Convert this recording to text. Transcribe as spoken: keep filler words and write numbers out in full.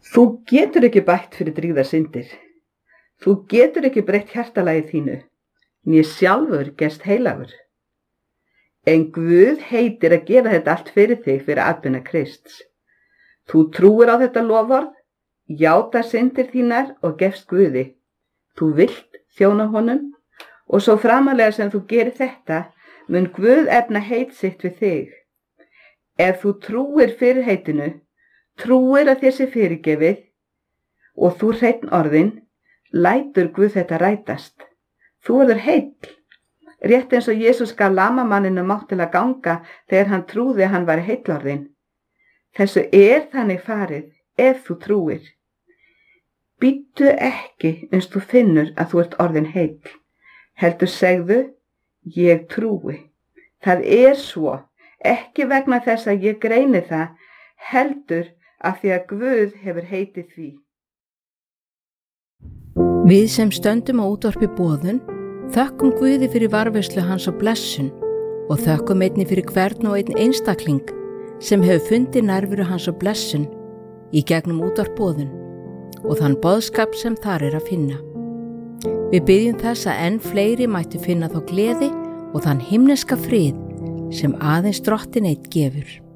Þú getur ekki bætt fyrir drýgðar syndir. Þú getur ekki breytt hjartalagi þínu, né sjálfur gerst heilagur. En Guð heitir að gera þetta allt fyrir þig fyrir atbeina Krists. Þú trúir á þetta loforð, játar syndir þínar og gefst Guði. Þú vilt þjóna honum og svo framalega sem þú gerir þetta mun Guð efna heit sitt við þig. Ef þú trúir fyrir heitinu, trúir að þér sé fyrirgefið og þú hreinn orðin, lætur Guð þetta rætast. Þú verður heill, rétt eins og Jesús gaf lamamanninu mátt til að ganga þegar hann trúði að hann væri heillorðinn. Þessu er þannig farið ef þú trúir. Bíddu ekki uns þú finnur að þú ert orðin heill. Heldur segðu, ég trúi. Það er svo, ekki vegna þess að ég greini það, heldur af því að Guð hefur heitið því. Við sem stöndum á útvarpi boðun, þökkum Guði fyrir varðveislu hans og blessun og þökkum einnig fyrir hvern og einn einstakling sem hefur fundið nærveru hans og blessun í gegnum útvarp boðun og þann boðskap sem þar er að finna. Við biðjum þess að enn fleiri mættu finna þá gleði og þann himneska frið sem aðeins Drottinn einn gefur.